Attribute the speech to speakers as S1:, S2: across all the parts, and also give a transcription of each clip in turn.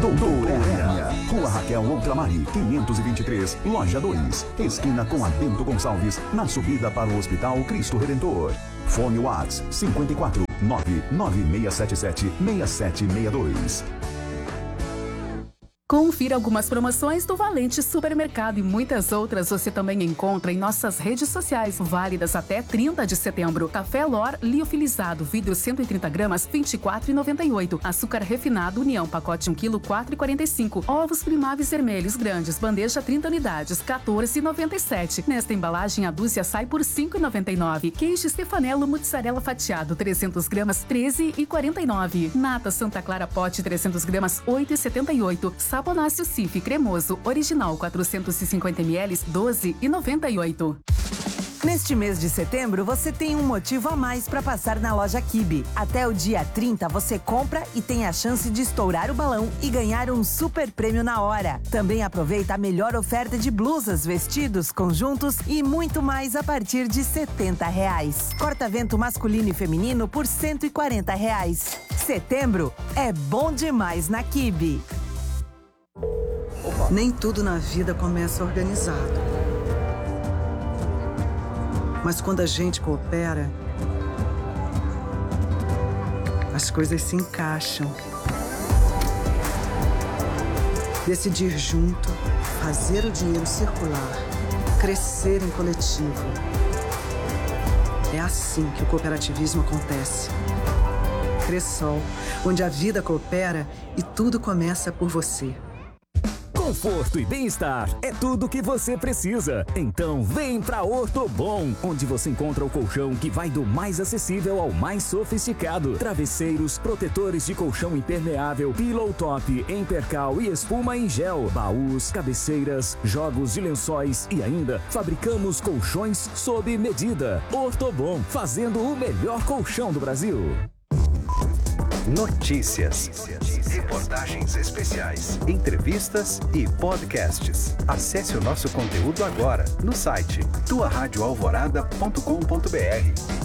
S1: Doutorânia. Rua Raquel Outramari, 523, Loja 2. Esquina com a Bento Gonçalves, na subida para o Hospital Cristo Redentor. Fone WhatsApp 54 99677 6762.
S2: Confira algumas promoções do Valente Supermercado e muitas outras você também encontra em nossas redes sociais, válidas até 30 de setembro. Café Lor liofilizado, vidro 130 gramas, R$ 24,98. Açúcar refinado União, pacote 1 kg, R$ 4,45. Ovos primáveis vermelhos grandes, bandeja 30 unidades, R$ 14,97. Nesta embalagem, a dúzia sai por R$ 5,99. Queijo Stefanello mussarela fatiado, 300 gramas, R$ 13,49. Nata Santa Clara pote, 300 gramas, R$ 8,78. Saponáceo Cif cremoso, original 450 ml, R$ 12,98.
S3: Neste mês de setembro, você tem um motivo a mais para passar na loja Kibe. Até o dia 30, você compra e tem a chance de estourar o balão e ganhar um super prêmio na hora. Também aproveita a melhor oferta de blusas, vestidos, conjuntos e muito mais a partir de R$ 70. Corta-vento masculino e feminino por R$ 140. Setembro é bom demais na Kibe.
S4: Nem tudo na vida começa organizado. Mas quando a gente coopera, as coisas se encaixam. Decidir junto, fazer o dinheiro circular, crescer em coletivo. É assim que o cooperativismo acontece. Cressol, onde a vida coopera e tudo começa por você.
S5: Conforto e bem-estar é tudo que você precisa. Então vem pra Ortobon, onde você encontra o colchão que vai do mais acessível ao mais sofisticado. Travesseiros, protetores de colchão impermeável, pillow top em percal e espuma em gel, baús, cabeceiras, jogos de lençóis e ainda fabricamos colchões sob medida. Ortobon, fazendo o melhor colchão do Brasil.
S6: Notícias, reportagens especiais, entrevistas e podcasts. Acesse o nosso conteúdo agora no site tuaradioalvorada.com.br.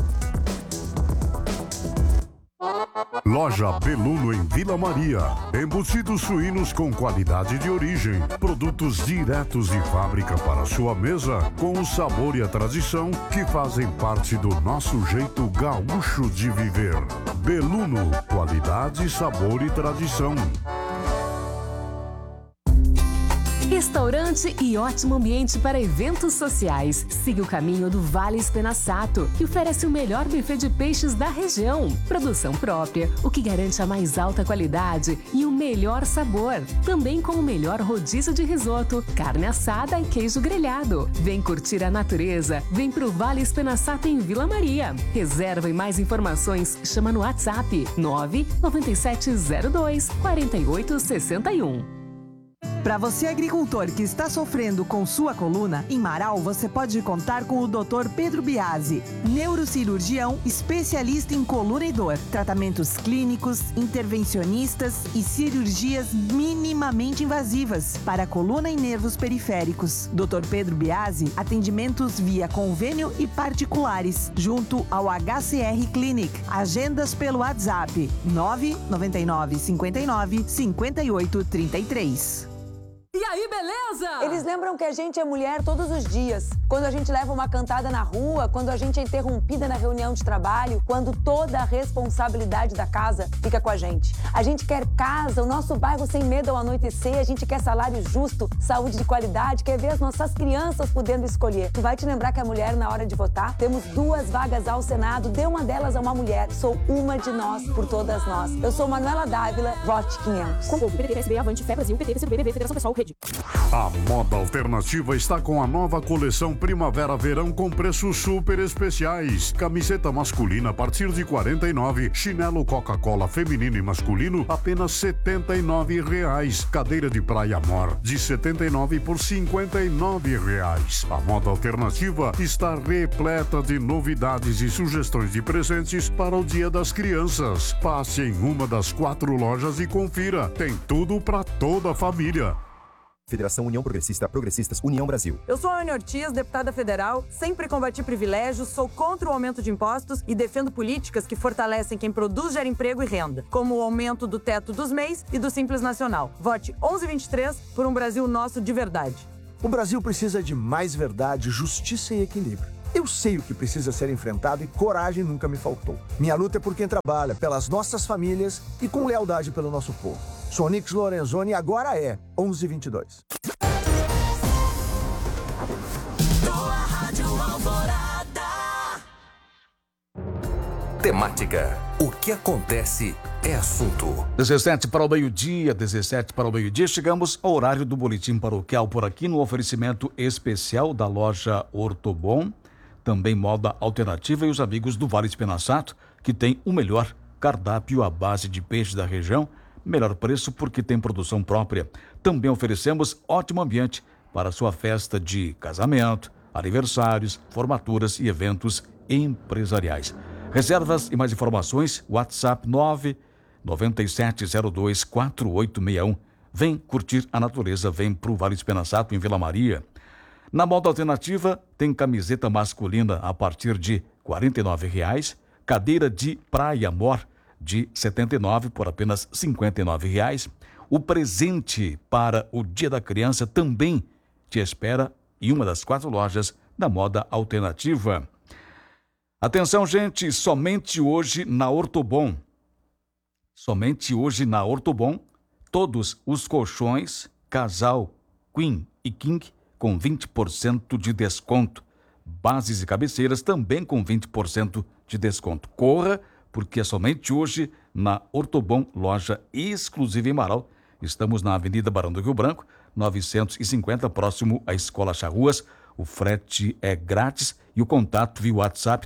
S7: Loja Beluno em Vila Maria. Embutidos suínos com qualidade de origem. Produtos diretos de fábrica para sua mesa, com o sabor e a tradição que fazem parte do nosso jeito gaúcho de viver. Beluno, qualidade, sabor e tradição.
S8: Restaurante e ótimo ambiente para eventos sociais. Siga o caminho do Vale Espenaçato, que oferece o melhor buffet de peixes da região. Produção própria, o que garante a mais alta qualidade e o melhor sabor. Também com o melhor rodízio de risoto, carne assada e queijo grelhado. Vem curtir a natureza. Vem pro Vale Espenaçato em Vila Maria. Reserva e mais informações, chama no WhatsApp 99702 4861.
S3: Para você agricultor que está sofrendo com sua coluna, em Marau você pode contar com o Dr. Pedro Biasi, neurocirurgião especialista em coluna e dor, tratamentos clínicos, intervencionistas e cirurgias minimamente invasivas para coluna e nervos periféricos. Dr. Pedro Biasi, atendimentos via convênio e particulares, junto ao HCR Clinic. Agendas pelo WhatsApp 999 59 58 33.
S9: E aí, beleza?
S10: Eles lembram que a gente é mulher todos os dias. Quando a gente leva uma cantada na rua, quando a gente é interrompida na reunião de trabalho, quando toda a responsabilidade da casa fica com a gente. A gente quer casa, o nosso bairro sem medo ao anoitecer, a gente quer salário justo, saúde de qualidade, quer ver as nossas crianças podendo escolher. Tu vai te lembrar que a mulher, na hora de votar, temos 2 vagas ao Senado, dê uma delas a uma mulher. Sou uma de nós, por todas nós. Eu sou Manuela Dávila, vote 500.
S11: Com o PT, PSB, Avante, Fé Brasil, PT, PCdoB, BB, Federação Pessoal, Rede.
S7: A Moda Alternativa está com a nova coleção Primavera-Verão com preços super especiais. Camiseta masculina a partir de R$ 49, chinelo Coca-Cola feminino e masculino apenas R$ 79. Cadeira de praia Amor de R$ 79 por R$ 59. A Moda Alternativa está repleta de novidades e sugestões de presentes para o Dia das Crianças. Passe em uma das 4 lojas e confira. Tem tudo para toda a família.
S12: Federação União Progressista, Progressistas, União Brasil.
S13: Eu sou a Anne Ortiz, deputada federal, sempre combati privilégios, sou contra o aumento de impostos e defendo políticas que fortalecem quem produz, gera emprego e renda, como o aumento do teto dos MEIs e do Simples Nacional. Vote 1123 por um Brasil nosso de verdade.
S14: O Brasil precisa de mais verdade, justiça e equilíbrio. Eu sei o que precisa ser enfrentado e coragem nunca me faltou. Minha luta é por quem trabalha, pelas nossas famílias e com lealdade pelo nosso povo. Sou Onix Lorenzoni e agora é 1122.
S15: Temática. O que acontece é assunto.
S16: 17 para o meio-dia, 17 para o meio-dia. Chegamos ao horário do boletim paroquial por aqui no oferecimento especial da loja Ortobon, também Moda Alternativa e os amigos do Vale Espinassato, que tem o melhor cardápio à base de peixe da região, melhor preço porque tem produção própria. Também oferecemos ótimo ambiente para sua festa de casamento, aniversários, formaturas e eventos empresariais. Reservas e mais informações, WhatsApp 997024861. Vem curtir a natureza, vem pro Vale Espinassato, em Vila Maria. Na Moda Alternativa, tem camiseta masculina a partir de R$ 49,00, cadeira de Praia Mor de R$ 79,00 por apenas R$ 59,00. O presente para o Dia da Criança também te espera em uma das 4 lojas da Moda Alternativa. Atenção, gente, somente hoje na Ortobon. Somente hoje na Ortobon, todos os colchões, casal, queen e king, com 20% de desconto. Bases e cabeceiras também com 20% de desconto. Corra, porque é somente hoje na Ortobon, loja exclusiva em Marau. Estamos na Avenida Barão do Rio Branco, 950, próximo à Escola Charruas. O frete é grátis e o contato via WhatsApp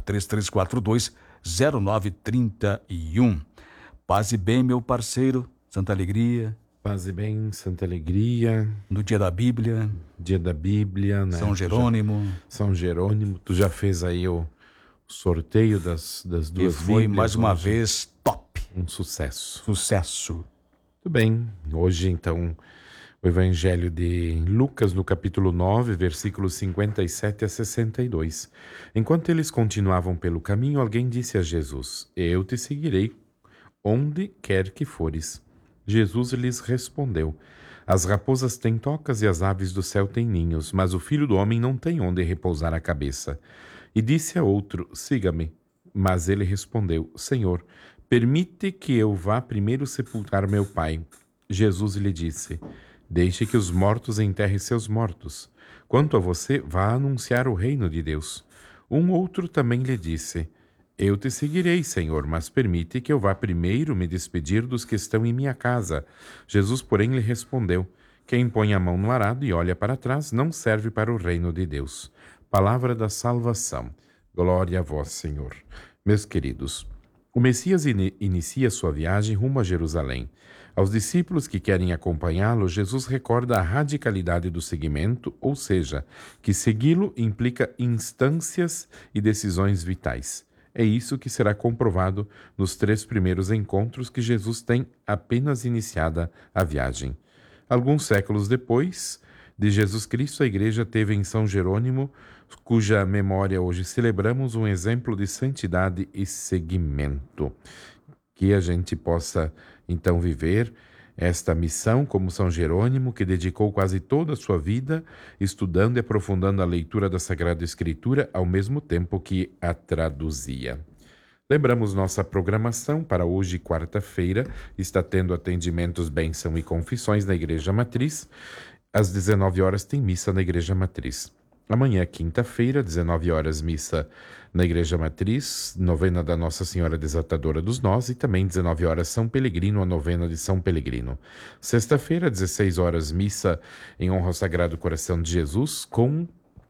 S16: 3342-0931. Paz e bem, meu parceiro, Santa Alegria.
S17: Paz e bem, Santa Alegria.
S16: No dia da Bíblia.
S17: Dia da Bíblia, né?
S16: São Jerônimo.
S17: São Jerônimo. Tu já fez aí o sorteio das duas Bíblias.
S16: E foi mais uma vez top.
S17: Um sucesso.
S16: Sucesso.
S17: Tudo bem. Hoje, então, o Evangelho de Lucas, no capítulo 9, versículos 57 a 62. Enquanto eles continuavam pelo caminho, alguém disse a Jesus: Eu te seguirei onde quer que fores. Jesus lhes respondeu: As raposas têm tocas e as aves do céu têm ninhos, mas o Filho do Homem não tem onde repousar a cabeça. E disse a outro: Siga-me. Mas ele respondeu: Senhor, permite que eu vá primeiro sepultar meu pai. Jesus lhe disse: Deixe que os mortos enterrem seus mortos. Quanto a você, vá anunciar o reino de Deus. Um outro também lhe disse: Eu te seguirei, Senhor, mas permite que eu vá primeiro me despedir dos que estão em minha casa. Jesus, porém, lhe respondeu: Quem põe a mão no arado e olha para trás não serve para o reino de Deus. Palavra da salvação. Glória a vós, Senhor. Meus queridos, o Messias inicia sua viagem rumo a Jerusalém. Aos discípulos que querem acompanhá-lo, Jesus recorda a radicalidade do seguimento, ou seja, que segui-lo implica instâncias e decisões vitais. É isso que será comprovado nos 3 primeiros encontros que Jesus tem apenas iniciada a viagem. Alguns séculos depois de Jesus Cristo, a igreja teve em São Jerônimo, cuja memória hoje celebramos, um exemplo de santidade e seguimento. Que a gente possa, então, viver esta missão como São Jerônimo, que dedicou quase toda a sua vida estudando e aprofundando a leitura da Sagrada Escritura, ao mesmo tempo que a traduzia. Lembramos nossa programação para hoje, quarta-feira, está tendo atendimentos, bênção e confissões na Igreja Matriz. Às 19 horas tem missa na Igreja Matriz. Amanhã, quinta-feira, 19 horas, missa na Igreja Matriz, novena da Nossa Senhora Desatadora dos Nós, e também 19 horas São Pelegrino, a novena de São Pelegrino. Sexta-feira, 16 horas, missa em honra ao Sagrado Coração de Jesus, com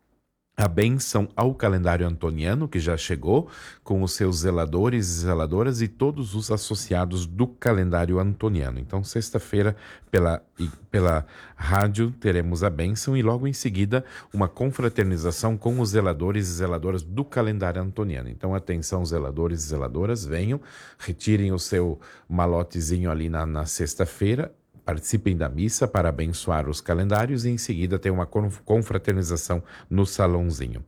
S17: a bênção ao calendário antoniano, que já chegou, com os seus zeladores e zeladoras e todos os associados do calendário antoniano. Então, sexta-feira, pela rádio, teremos a bênção e logo em seguida uma confraternização com os zeladores e zeladoras do calendário antoniano. Então, atenção, zeladores e zeladoras, venham, retirem o seu malotezinho ali na sexta-feira, participem da missa para abençoar os calendários e em seguida tem uma confraternização no salãozinho.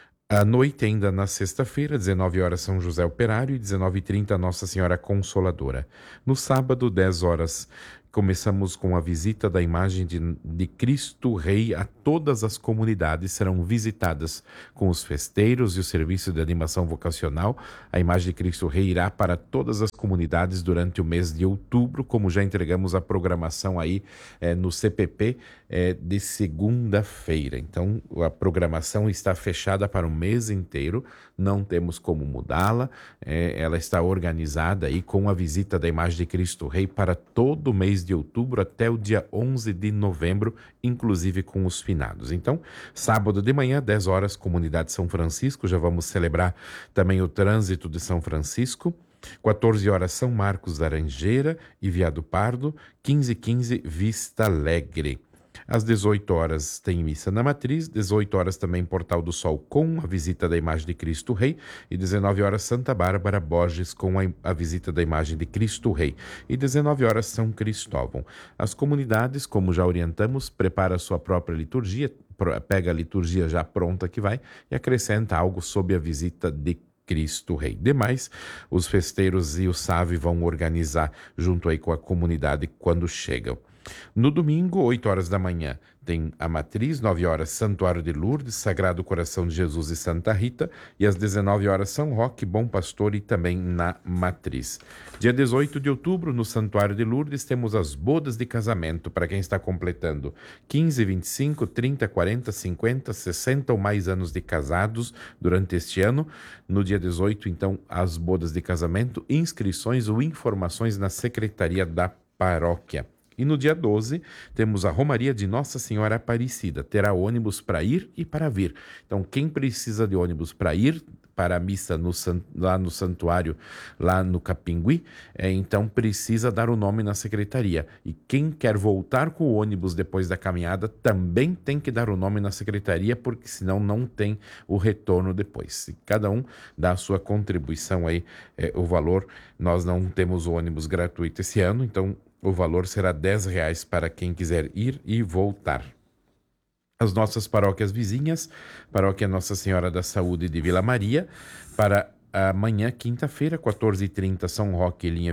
S17: À noite, ainda na sexta-feira, 19 horas, São José Operário e 19h30, Nossa Senhora Consoladora. No sábado, 10 horas, começamos com a visita da imagem de Cristo Rei a todas as comunidades. Serão visitadas com os festeiros e o serviço de animação vocacional. A imagem de Cristo Rei irá para todas as comunidades durante o mês de outubro, como já entregamos a programação aí no CPP de segunda-feira. Então, a programação está fechada para o mês inteiro, não temos como mudá-la. Ela está organizada aí com a visita da imagem de Cristo Rei para todo o mês de outubro até o dia 11 de novembro, inclusive com os finados. Então, sábado de manhã, 10 horas, Comunidade São Francisco, já vamos celebrar também o trânsito de São Francisco. 14 horas, São Marcos da Laranjeira e Viado Pardo. 15h15, Vista Alegre. Às 18 horas tem missa na Matriz, 18 horas também Portal do Sol com a visita da imagem de Cristo Rei e 19 horas Santa Bárbara Borges com a visita da imagem de Cristo Rei e 19 horas São Cristóvão. As comunidades, como já orientamos, prepara a sua própria liturgia, pega a liturgia já pronta que vai e acrescenta algo sobre a visita de Cristo Rei. Demais, os festeiros e o SAV vão organizar junto aí com a comunidade quando chegam. No domingo, 8 horas da manhã, tem a Matriz, 9 horas, Santuário de Lourdes, Sagrado Coração de Jesus e Santa Rita, e às 19 horas, São Roque, Bom Pastor e também na Matriz. Dia 18 de outubro, no Santuário de Lourdes, temos as bodas de casamento para quem está completando 15, 25, 30, 40, 50, 60 ou mais anos de casados durante este ano. No dia 18, então, as bodas de casamento, inscrições ou informações na Secretaria da Paróquia. E no dia 12, temos a Romaria de Nossa Senhora Aparecida. Terá ônibus para ir e para vir. Então, quem precisa de ônibus para ir para a missa lá no santuário, lá no Capingui, então precisa dar o nome na secretaria. E quem quer voltar com o ônibus depois da caminhada também tem que dar o nome na secretaria, porque senão não tem o retorno depois. Se cada um dá a sua contribuição aí, o valor, nós não temos o ônibus gratuito esse ano, então o valor será R$10 para quem quiser ir e voltar. As nossas paróquias vizinhas, Paróquia Nossa Senhora da Saúde de Vila Maria, para amanhã, quinta-feira, 14h30, São Roque, linha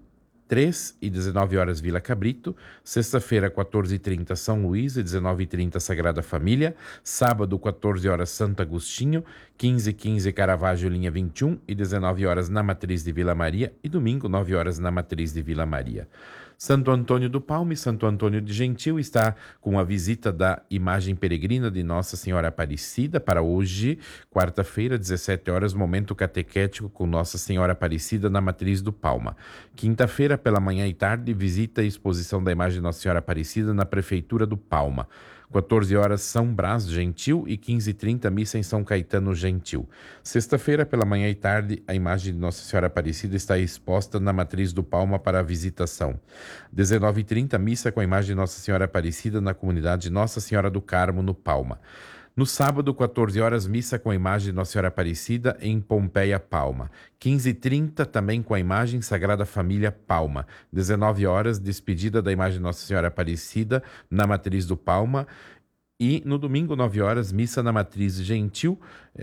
S17: 23 e 19 horas Vila Cabrito. Sexta-feira, 14h30, São Luís e 19h30, Sagrada Família. Sábado, 14 horas, Santo Agostinho. 15h15, Caravaggio, linha 21 e 19 horas na Matriz de Vila Maria. E domingo, 9 horas na Matriz de Vila Maria. Santo Antônio do Palme e Santo Antônio de Gentil está com a visita da imagem peregrina de Nossa Senhora Aparecida para hoje, quarta-feira, 17 horas, momento catequético com Nossa Senhora Aparecida na Matriz do Palma. Quinta-feira, pela manhã e tarde, visita e exposição da imagem de Nossa Senhora Aparecida na Prefeitura do Palma. 14 horas, São Brás Gentil e 15h30, missa em São Caetano Gentil. Sexta-feira, pela manhã e tarde, a imagem de Nossa Senhora Aparecida está exposta na Matriz do Palma para a visitação. 19h30, missa com a imagem de Nossa Senhora Aparecida na comunidade Nossa Senhora do Carmo, no Palma. No sábado, 14 horas, missa com a imagem de Nossa Senhora Aparecida em Pompeia, Palma. 15h30, também com a imagem Sagrada Família, Palma. 19 horas, despedida da imagem de Nossa Senhora Aparecida na Matriz do Palma. E no domingo, 9 horas, missa na Matriz Gentil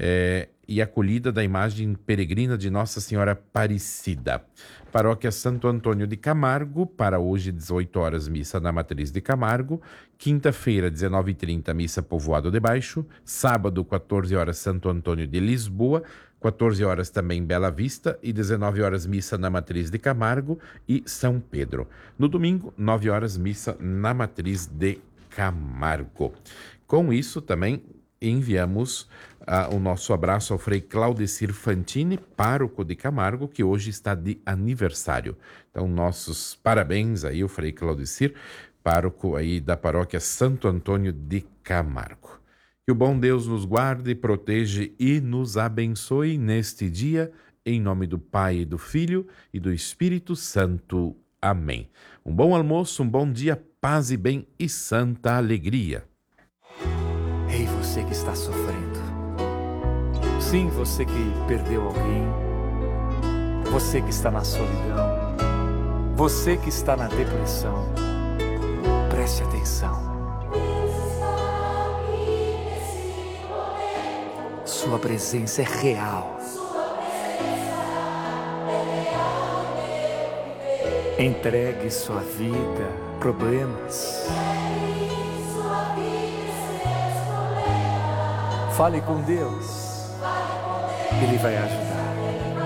S17: e acolhida da imagem peregrina de Nossa Senhora Aparecida. Paróquia Santo Antônio de Camargo, para hoje, 18 horas, missa na Matriz de Camargo. Quinta-feira, 19h30, missa Povoado de Baixo. Sábado, 14 horas, Santo Antônio de Lisboa. 14 horas também Bela Vista e 19 horas missa na Matriz de Camargo e São Pedro. No domingo, 9 horas, missa na Matriz de Camargo. Com isso, também enviamos o nosso abraço ao Frei Claudecir Fantini, pároco de Camargo, que hoje está de aniversário. Então, nossos parabéns aí ao Frei Claudecir, pároco aí da paróquia Santo Antônio de Camargo. Que o bom Deus nos guarde, proteja e nos abençoe neste dia, em nome do Pai, do Filho e do Espírito Santo. Amém. Um bom almoço, um bom dia, paz e bem e santa alegria.
S18: Ei, você que está sofrendo. Sim, você que perdeu alguém. Você que está na solidão. Você que está na depressão. Preste atenção. Sua presença é real. Entregue sua vida, problemas. Fale com Deus. Ele vai ajudar.